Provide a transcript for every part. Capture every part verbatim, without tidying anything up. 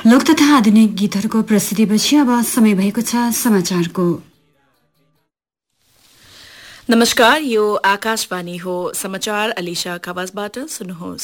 लोक तथा आधुनिक गीतहरूको प्रस्तुतिपछि अब समय भएको छ समाचारको। नमस्कार, यो आकाशवाणी हो। समाचार अलिशा खवासबाट सुन्नुहोस्।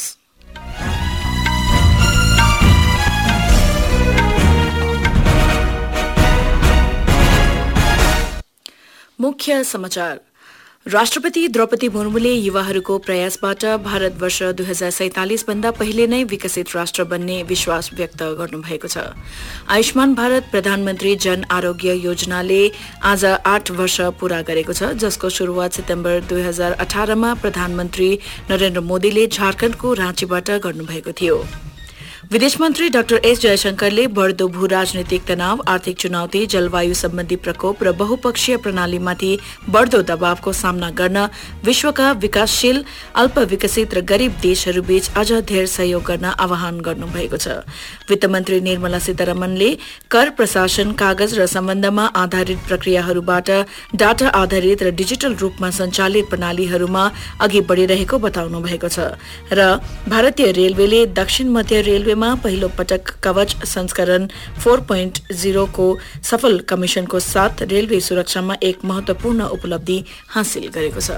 मुख्य समाचार। राष्ट्रपति द्रौपदी मुर्मुले युवाहरूको प्रयासबाट भारत वर्ष दुई हजार सैंतालीस भन्दा पहिले नै विकसित राष्ट्र बन्ने विश्वास व्यक्त गर्नुभएको छ। आयुष्मान भारत प्रधानमन्त्री जन आरोग्य योजनाले आज आठ वर्ष पूरा गरेको छ, जसको शुरूआत सितम्बर दुई हजार अठारमा प्रधानमन्त्री नरेन्द्र मोदीले झारखण्डको राँचीबाट गर्नुभएको थियो। विदेश मन्त्री डाक्टर एस जयशंकरले बढ़दो भू राजनीतिक तनाव, आर्थिक चुनौती, जलवायु सम्बन्धी प्रकोप र बहुपक्षीय प्रणालीमाथि बढ़दो दबावको सामना गर्न विश्वका विकासशील, अल्पविकसित र गरीब देशहरूबीच अझ धेर सहयोग गर्न आह्वान गर्नुभएको छ। वित्त मन्त्री निर्मला सीतारमणले कर प्रशासन, कागज र सम्बन्धमा आधारित प्रक्रियाहरूबाट डाटा आधारित र डिजिटल रूपमा सञ्चालित प्रणालीहरूमा अघि बढ़िरहेको बताउनु भएको छ र भारतीय रेलवेले दक्षिण मध्य रेलवे पहिलो पटक कवच संस्करण चार पोइन्ट शून्य को सफल कमिशनको साथ रेलवे सुरक्षामा एक महत्वपूर्ण उपलब्धि हासिल गरेको छ।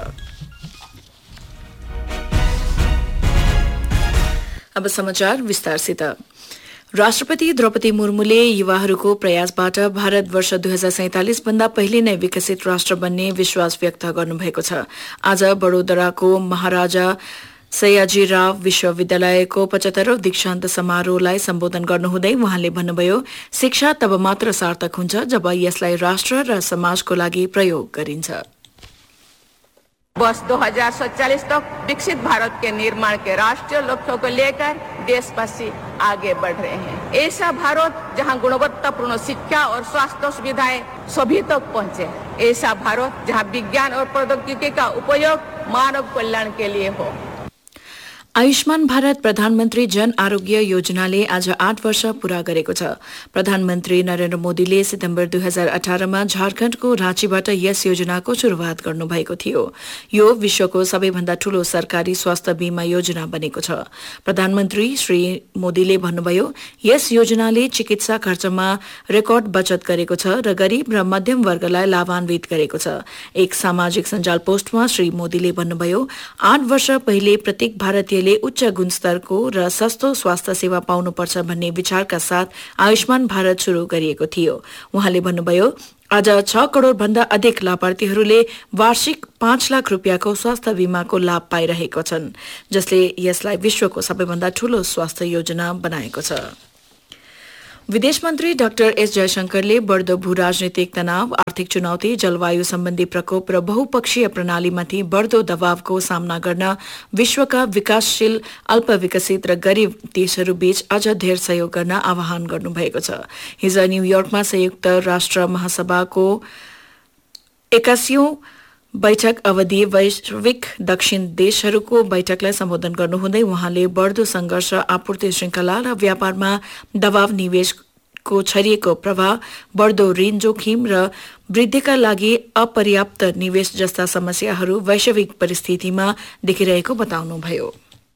अब समाचार विस्तारसित। राष्ट्रपति द्रौपदी मुर्मुले युवाहरूको प्रयासबाट भारत वर्ष दुई हजार सैंतालीस भन्दा पहिले नै विकसित राष्ट्र बन्ने विश्वास व्यक्त गर्नुभएको छ। आज बडोदराको महाराजा सयाजीराव विश्वविद्यालयको पचहत्तरौं दीक्षान्त समारोहलाई सम्बोधन गर्नुहुँदै उहाँले भन्नुभयो, शिक्षा तब मात्र सार्थक हुन्छ जब यसलाई राष्ट्र र समाजको लागि प्रयोग गरिन्छ। वर्ष दो हजार सैंतालीस तक विकसित भारत के निर्माण के राष्ट्रीय लक्ष्यों को लेकर देशवासी आगे बढ़ रहे हैं। ऐसा भारत जहां गुणवत्तापूर्ण शिक्षा और स्वास्थ्य सुविधाएं सभी तक पहुंचे, ऐसा भारत जहां विज्ञान और प्रौद्योगिकी का उपयोग मानव कल्याण के लिए हो। आयुष्मान भारत प्रधानमन्त्री जन आरोग्य योजनाले आज आठ वर्ष पूरा गरेको छ। प्रधानमन्त्री नरेन्द्र मोदीले सितम्बर दुई हजार अठारमा झारखण्डको राँचीबाट यस योजनाको शुरूआत गर्नुभएको थियो। यो विश्वको सबैभन्दा ठूलो सरकारी स्वास्थ्य बीमा योजना बनेको छ। प्रधानमन्त्री श्री मोदीले भन्नुभयो, यस योजनाले चिकित्सा खर्चमा रेकर्ड बचत गरेको छ र गरीब र मध्यम वर्गलाई लाभान्वित गरेको छ। एक सामाजिक सञ्जाल पोस्टमा श्री मोदीले भन्नुभयो, आठ वर्ष पहिले प्रत्येक भारतीय उच्च गुणस्तरको र सस्तो स्वास्थ्य सेवा पाउनुपर्छ भन्ने विचारका साथ आयुष्मान भारत शुरू गरिएको थियो। उहाँले भन्नुभयो, आज छ करोड़ भन्दा अधिक लाभार्थीहरूले वार्षिक पाँच लाख रुपियाँको स्वास्थ्य बीमाको लाभ पाइरहेका छन्, जसले यसलाई विश्वको सबैभन्दा ठूलो स्वास्थ्य योजना बनाएको छ। विदेश मन्त्री डाक्टर एस जयशंकरले बढ़दो भू राजनीतिक तनाव, आर्थिक चुनौती, जलवायु सम्बन्धी प्रकोप र बहुपक्षीय प्रणालीमाथि बढ़दो दबावको सामना गर्न विश्वका विकासशील, अल्पविकसित र गरीब देशहरूबीच अझ धेर सहयोग गर्न आह्वान गर्नुभएको छ। हिज न्यूयोर्कमा संयुक्त राष्ट्र महासभाको एकासीौं बैठक अवधि वैश्विक दक्षिण देशहरूको बैठकलाई सम्बोधन गर्नुहुँदै उहाँले बढ़दो संघर्ष, आपूर्ति श्रृंखला र व्यापारमा दबाव, निवेशको छरिएको प्रभाव, बढ़दो ऋण जोखिम र वृद्धिका लागि अपर्याप्त निवेश जस्ता समस्याहरू वैश्विक परिस्थितिमा देखिरहेको बताउनुभयो।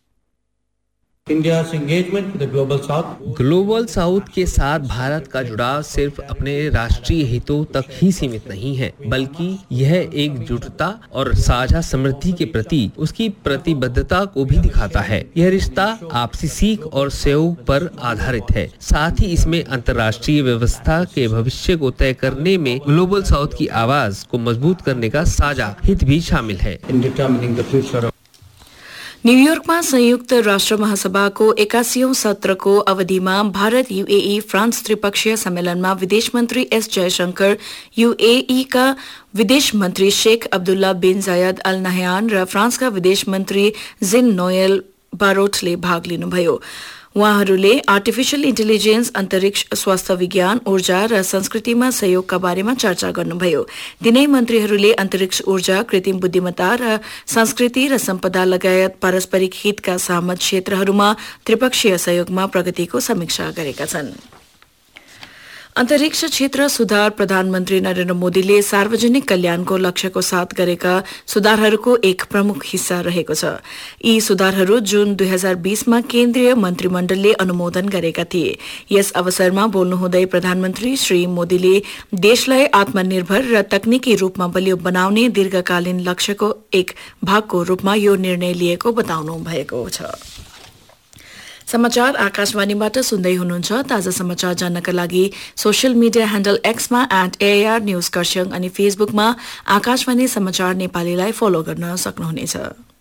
India's engagement with the Global South. Global south के साथ भारत का जुड़ाव सिर्फ अपने राष्ट्रीय हितों तक ही सीमित नहीं है, बल्कि यह एकजुटता और साझा समृद्धि के प्रति उसकी प्रतिबद्धता को भी दिखाता है। यह रिश्ता आपसी सीख और सहयोग पर आधारित है। साथ ही इसमें अंतर्राष्ट्रीय व्यवस्था के भविष्य को तय करने में ग्लोबल साउथ की आवाज को मजबूत करने का साझा हित भी शामिल है। In determining the future of न्यूयोर्कमा संयुक्त राष्ट्र महासभाको एकासीौं सत्रको अवधिमा भारत, यूएई, फ्रान्स त्रिपक्षीय सम्मेलनमा विदेश मन्त्री एस जयशंकर, यूएईका विदेश मन्त्री शेख अब्दुल्ला बिन जायद अल नहयान र फ्रान्सका विदेश मन्त्री जिन नोएल बारोटले भाग लिनुभयो। उहाँहरूले आर्टिफिशियल इन्टेलिजेन्स, अन्तरिक्ष, स्वास्थ्य विज्ञान, ऊर्जा र संस्कृतिमा सहयोगका बारेमा चर्चा गर्नुभयो। तीनै मन्त्रीहरूले अन्तरिक्ष ऊर्जा, कृत्रिम बुद्धिमत्ता र संस्कृति र सम्पदा लगायत पारस्परिक हितका सहमत क्षेत्रहरूमा त्रिपक्षीय सहयोगमा प्रगतिको समीक्षा गरेका छन्। अन्तरिक्ष क्षेत्र सुधार प्रधानमन्त्री नरेन्द्र मोदीले सार्वजनिक कल्याणको लक्ष्यको साथ गरेका सुधारहरूको एक प्रमुख हिस्सा रहेको छ। यी सुधारहरू जुन दुई हजार बीसमा केन्द्रीय मन्त्रीमण्डलले अनुमोदन गरेका थिए। यस अवसरमा बोल्नुहुँदै प्रधानमन्त्री श्री मोदीले देशलाई आत्मनिर्भर र तकनिकी रूपमा बलियो बनाउने दीर्घकालीन लक्ष्यको एक भागको रूपमा यो निर्णय लिएको बताउनु भएको छ। समाचार आकाशवाणीबाट सुन्दै हुनुहुन्छ। ताजा समाचार जान्नका लागि social media handle एक्समा at AIR news Kurseong अनि फेसबुकमा आकाशवाणी समाचार नेपालीलाई फलो गर्न सक्नुहुनेछ।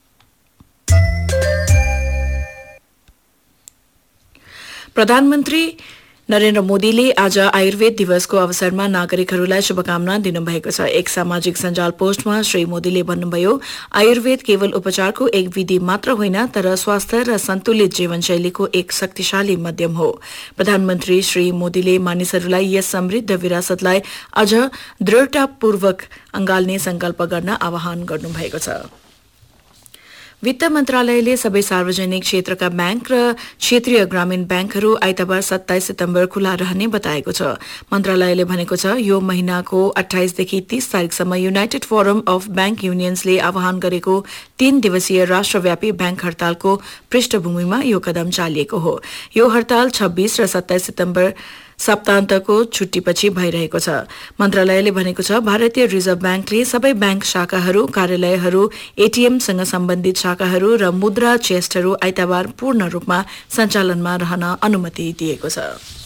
प्रधानमन्त्री नरेन्द्र मोदीले आज आयुर्वेद दिवसको अवसरमा नागरिकहरूलाई शुभकामना दिनुभएको छ। एक सामाजिक सञ्जाल पोस्टमा श्री मोदीले भन्नुभयो, आयुर्वेद केवल उपचारको एक विधि मात्र होइन तर स्वास्थ्य र सन्तुलित जीवनशैलीको एक शक्तिशाली माध्यम हो। प्रधानमन्त्री श्री मोदीले मानिसहरूलाई यस समृद्ध विरासतलाई अझ दृढतापूर्वक अँगाल्ने संकल्प गर्न आह्वान गर्नुभएको छ। वित्त मन्त्रालयले सबै सार्वजनिक क्षेत्रका ब्याङ्क र क्षेत्रीय ग्रामीण ब्याङ्कहरू आइतबार सत्ताइस सितम्बर खुला रहने बताएको छ। मन्त्रालयले भनेको छ, यो महिनाको अठाइसदेखि तीस तारिकसम्म युनाइटेड फोरम अफ ब्याङ्क युनियन्सले आह्वान गरेको तीन दिवसीय राष्ट्रव्यापी ब्याङ्क हड़तालको पृष्ठभूमिमा यो कदम चालिएको हो। यो हड़ताल छब्बीस र सत्ताइस सितम्बर सप्तान्तको छुट्टीपछि भइरहेको छ। मन्त्रालयले भनेको छ, भारतीय रिजर्भ ब्याङ्कले सबै ब्याङ्क शाखाहरू, कार्यालयहरू, एटीएमसँग सम्बन्धित शाखाहरू र मुद्रा चेस्टहरू आइतबार पूर्ण रूपमा सञ्चालनमा रहन अनुमति दिएको छ।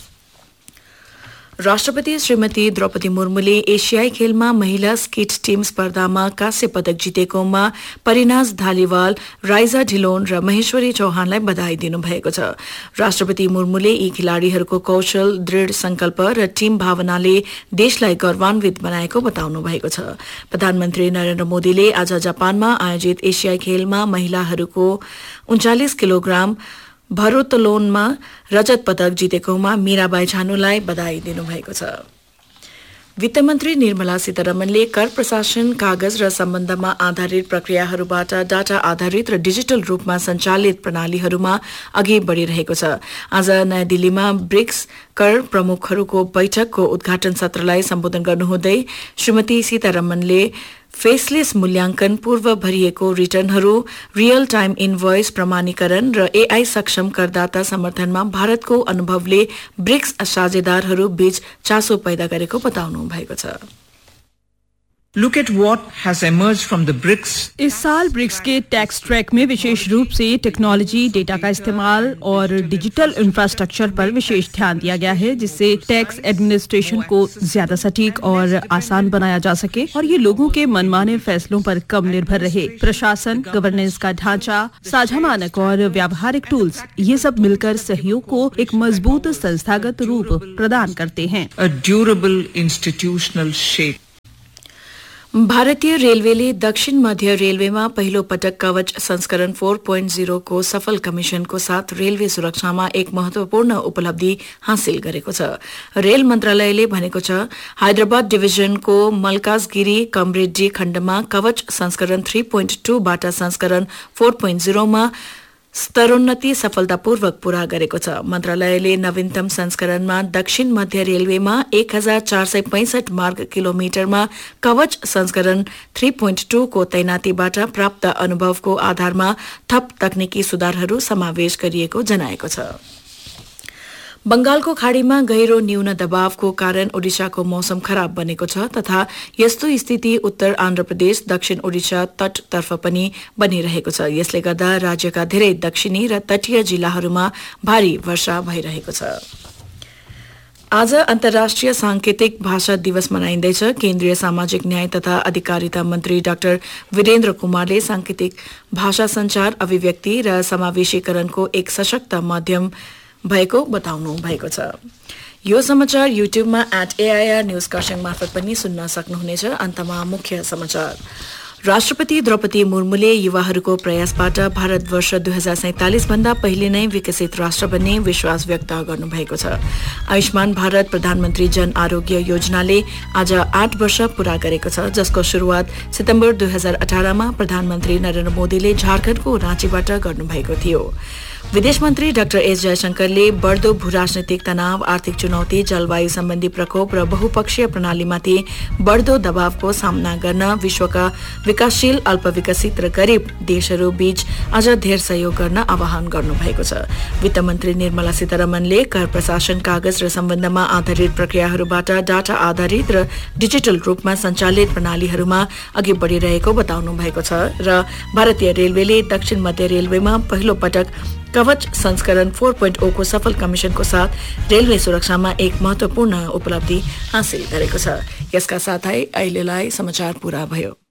राष्ट्रपति श्रीमती द्रौपदी मुर्मुले एशियाई खेलमा महिला स्किट टीम स्पर्धामा कांस्य पदक जितेकोमा परिनाज धालीवाल, राइजा ढिलोन र महेश्वरी चौहानलाई बधाई दिनुभएको छ। राष्ट्रपति मुर्मुले यी खेलाड़ीहरूको कौशल, दृढ संकल्प र टीम भावनाले देशलाई गौरवान्वित बनाएको बताउनु भएको छ। प्रधानमन्त्री नरेन्द्र मोदीले आज जापानमा आयोजित एशियाई खेलमा महिलाहरूको उन्चालिस किलोग्राम भरोत्तोलनमा रजत पदक जितेकोमा मीराबाई छानुलाई बधाई दिनुभएको छ। वित्तमन्त्री निर्मला सीतारमणले कर प्रशासन, कागज र सम्बन्धमा आधारित प्रक्रियाहरूबाट डाटा आधारित र डिजिटल रूपमा सञ्चालित प्रणालीहरूमा अघि बढ़िरहेको छ। आज नयाँ दिल्लीमा ब्रिक्स कर प्रमुखहरूको बैठकको उद्घाटन सत्रलाई सम्बोधन गर्नुहुँदै श्रीमती सीतारमणले फेसलेस मूल्याङ्कन, पूर्व भरिएको रिटर्नहरू, रियल टाइम इनभोइस प्रमाणीकरण र एआई सक्षम करदाता समर्थनमा भारतको अनुभवले ब्रिक्स साझेदारहरू बीच चासो पैदा गरेको बताउनु भएको छ। Look at what has emerged from the BRICS. इस साल ब्रिक्स के टैक्स ट्रैक में विशेष रूप से टेक्नोलॉजी, डेटा का इस्तेमाल और डिजिटल इंफ्रास्ट्रक्चर पर विशेष ध्यान दिया गया है, जिससे टैक्स एडमिनिस्ट्रेशन को ज्यादा सटीक और आसान बनाया जा सके और ये लोगों के मनमाने फैसलों पर कम निर्भर रहे। प्रशासन, गवर्नेंस का ढांचा, साझा मानक और व्यावहारिक टूल्स, ये सब मिलकर सहयोग को एक मजबूत संस्थागत रूप प्रदान करते हैं। A durable institutional shape। भारतीय रेलवेले दक्षिण मध्य रेलवेमा पहिलो पटक कवच संस्करण चार पोइन्ट शून्य को सफल कमिशनको साथ रेलवे सुरक्षामा एक महत्वपूर्ण उपलब्धि हासिल गरेको छ। रेल मन्त्रालयले भनेको छ, हैदराबाद डिभिजनको मल्काजगिरी कमरेड्डी खण्डमा कवच संस्करण तीन पोइन्ट दुई बाट संस्करण चार पोइन्ट शून्य मा स्तरोन्नति सफलतापूर्वक पूरा गरेको छ। मन्त्रालयले नवीनतम संस्करणमा दक्षिण मध्य रेलवेमा एक हजार चार सय पैंसठ मार्ग किलोमिटरमा कवच संस्करण तीन पोइन्ट दुई को तैनातीबाट प्राप्त अनुभवको आधारमा थप तकनिकी सुधारहरू समावेश गरिएको जनाएको छ। बंगालको खाड़ीमा गहिरो न्यून दबावको कारण ओडिशाको मौसम खराब बनेको छ तथा यस्तो स्थिति उत्तर आन्ध्र प्रदेश, दक्षिण ओडिशा तटतर्फ पनि बनिरहेको छ। यसले गर्दा राज्यका धेरै दक्षिणी र तटीय जिल्लाहरूमा भारी वर्षा भइरहेको छ। आज अन्तर्राष्ट्रिय सांकेतिक भाषा दिवस मनाइँदैछ। केन्द्रीय सामाजिक न्याय तथा अधिकारिता मन्त्री डाक्टर वीरेन्द्र कुमारले सांकेतिक भाषा संचार, अभिव्यक्ति र समावेशीकरणको एक सशक्त माध्यम भएको बताउनु भएको छ। यो समाचार युट्युबमा एट एआईआर न्यूज खरसाङ मार्फत पनि सुन्न सक्नुहुनेछ। अन्तमा मुख्य समाचार। राष्ट्रपति द्रौपदी मुर्मुले युवाहरूको प्रयासबाट भारतवर्ष दुई हजार सैंतालिस भन्दा पहिले नै विकसित राष्ट्र बन्ने विश्वास व्यक्त गर्नुभएको छ। आयुष्मान भारत प्रधानमन्त्री जन आरोग्य योजनाले आज आठ वर्ष पूरा गरेको छ, जसको शुरूआत सितम्बर दुई हजार अठारमा प्रधानमन्त्री नरेन्द्र मोदीले झारखण्डको राँचीबाट गर्नुभएको थियो। विदेश मन्त्री डाक्टर एस जयशंकरले बढ्दो भूराजनैतिक तनाव, आर्थिक चुनौती, जलवायु सम्बन्धी प्रकोप र बहुपक्षीय प्रणालीमाथि बढ्दो दबावको सामना गर्न विश्वका विकासशील, अल्पविकसित र गरीब देशहरू बीच अझ धेर सहयोग गर्न आह्वान गर्नुभएको छ। वित्त मन्त्री निर्मला सीतारमणले कर प्रशासन, कागज र सम्बन्धमा आधारित प्रक्रियाहरूबाट डाटा आधारित र डिजिटल रूपमा सञ्चालित प्रणालीहरूमा अघि बढ़िरहेको बताउनु भएको छ र भारतीय रेलवेले दक्षिण मध्य रेलवेमा पहिलो पटक कवच संस्करण चार पोइन्ट शून्य को सफल कमिशनको साथ रेलवे सुरक्षामा एक महत्वपूर्ण उपलब्धि हासिल गरेको छ। यसका साथै अहिलेलाई समाचार पूरा भयो।